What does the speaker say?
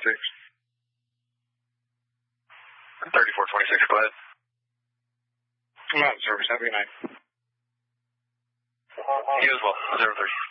3426, go ahead. I'm out of service. Have a good night. You as well. 030.